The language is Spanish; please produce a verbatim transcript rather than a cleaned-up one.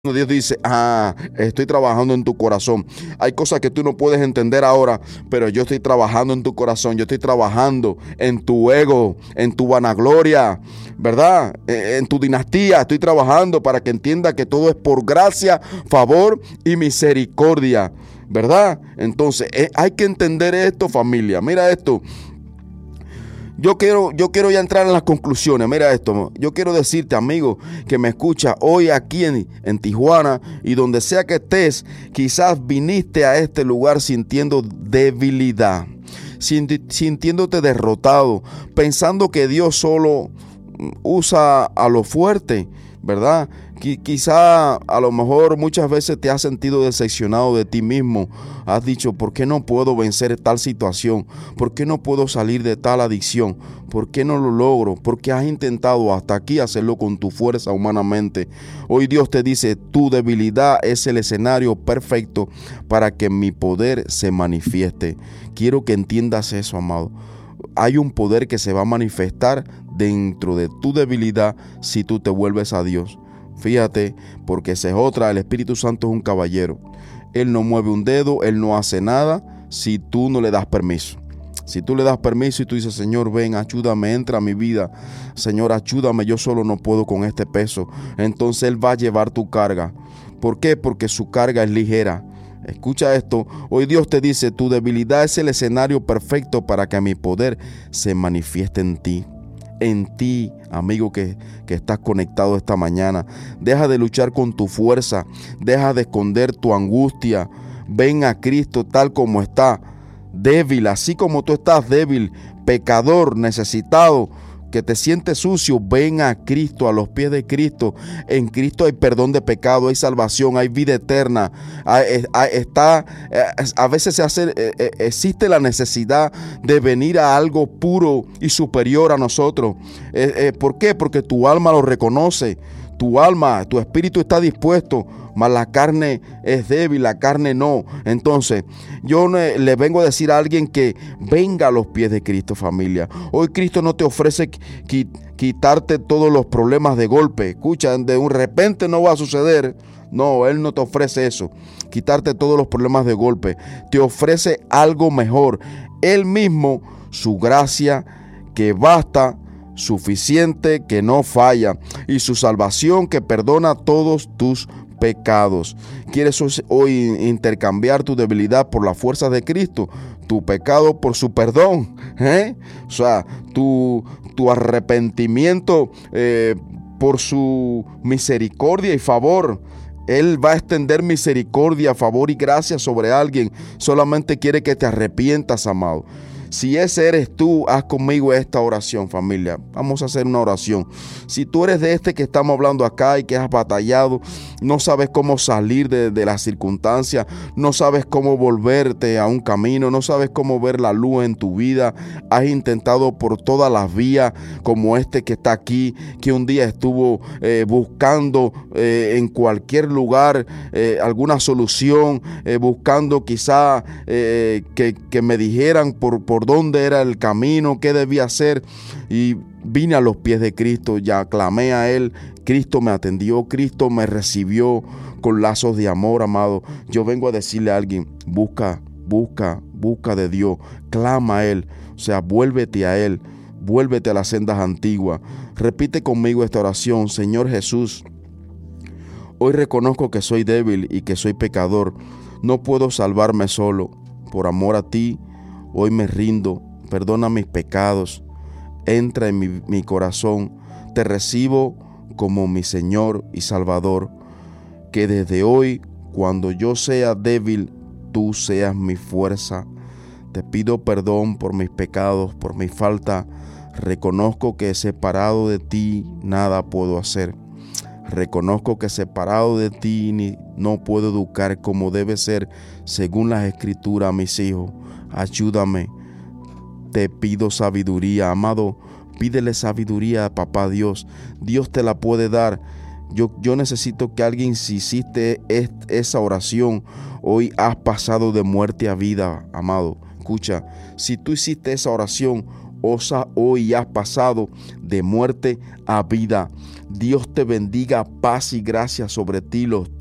Dios dice, ah, estoy trabajando en tu corazón. Hay cosas que tú no puedes entender ahora, pero yo estoy trabajando en tu corazón. Yo estoy trabajando en tu ego, en tu vanagloria, ¿verdad? En tu dinastía. Estoy trabajando para que entienda que todo es por gracia, favor y misericordia, ¿verdad? Entonces, eh, hay que entender esto, familia. Mira esto. Yo quiero, yo quiero ya entrar en las conclusiones. Mira esto, yo quiero decirte, amigo, que me escucha hoy aquí en, en Tijuana y donde sea que estés, quizás viniste a este lugar sintiendo debilidad, sintiéndote derrotado, pensando que Dios solo usa a lo fuerte, ¿verdad? Quizá a lo mejor muchas veces te has sentido decepcionado de ti mismo. Has dicho, ¿por qué no puedo vencer tal situación? ¿Por qué no puedo salir de tal adicción? ¿Por qué no lo logro? Porque has intentado hasta aquí hacerlo con tu fuerza humanamente. Hoy Dios te dice, tu debilidad es el escenario perfecto para que mi poder se manifieste. Quiero que entiendas eso, amado. Hay un poder que se va a manifestar dentro de tu debilidad si tú te vuelves a Dios. Fíjate, porque esa es otra, el Espíritu Santo es un caballero. Él no mueve un dedo, Él no hace nada si tú no le das permiso. Si tú le das permiso y tú dices, Señor, ven, ayúdame, entra a mi vida. Señor, ayúdame, yo solo no puedo con este peso. Entonces Él va a llevar tu carga. ¿Por qué? Porque su carga es ligera. Escucha esto, hoy Dios te dice, tu debilidad es el escenario perfecto para que mi poder se manifieste en ti. En ti, amigo que, que estás conectado esta mañana. Deja de luchar con tu fuerza, deja de esconder tu angustia. Ven a Cristo tal como está, débil, así como tú estás débil, pecador, necesitado, que te sientes sucio. Ven a Cristo, a los pies de Cristo. En Cristo hay perdón de pecado, hay salvación, hay vida eterna. Hay, hay, está, a veces se hace, existe la necesidad de venir a algo puro y superior a nosotros. Eh, eh, ¿Por qué? Porque tu alma lo reconoce. Tu alma, tu espíritu está dispuesto, mas la carne es débil, la carne no. Entonces, yo le vengo a decir a alguien que venga a los pies de Cristo, familia. Hoy Cristo no te ofrece quitarte todos los problemas de golpe. Escucha, de un repente no va a suceder. No, Él no te ofrece eso, quitarte todos los problemas de golpe. Te ofrece algo mejor. Él mismo, su gracia que basta, suficiente, que no falla, y su salvación que perdona todos tus pecados. ¿Quieres hoy intercambiar tu debilidad por la fuerza de Cristo? Tu pecado por su perdón, ¿eh? O sea, tu, tu arrepentimiento eh, por su misericordia y favor. Él va a extender misericordia, favor y gracia sobre alguien. Solamente quiere que te arrepientas, amado. Si ese eres tú, haz conmigo esta oración, familia. Vamos a hacer una oración. Si tú eres de este que estamos hablando acá y que has batallado, no sabes cómo salir de, de las circunstancias, no sabes cómo volverte a un camino, no sabes cómo ver la luz en tu vida, has intentado por todas las vías, como este que está aquí, que un día estuvo eh, buscando eh, en cualquier lugar eh, alguna solución, eh, buscando quizá eh, que, que me dijeran por, por dónde era el camino, qué debía hacer, y vine a los pies de Cristo, ya clamé a Él, Cristo me atendió, Cristo me recibió con lazos de amor, amado. Yo vengo a decirle a alguien, busca, busca, busca de Dios, clama a Él, o sea, vuélvete a Él, vuélvete a las sendas antiguas. Repite conmigo esta oración: Señor Jesús, hoy reconozco que soy débil y que soy pecador, no puedo salvarme solo, por amor a ti, hoy me rindo, perdona mis pecados, entra en mi, mi corazón, te recibo como mi Señor y Salvador, que desde hoy, cuando yo sea débil, tú seas mi fuerza. Te pido perdón por mis pecados, por mi falta, reconozco que separado de ti nada puedo hacer. Reconozco que separado de ti ni, no puedo educar como debe ser según las escrituras a mis hijos. Ayúdame, te pido sabiduría, amado, pídele sabiduría a papá Dios, Dios te la puede dar. Yo, yo necesito que alguien, si hiciste es, esa oración, hoy has pasado de muerte a vida, amado. Escucha, si tú hiciste esa oración, osa hoy has pasado de muerte a vida. Dios te bendiga, paz y gracia sobre ti, los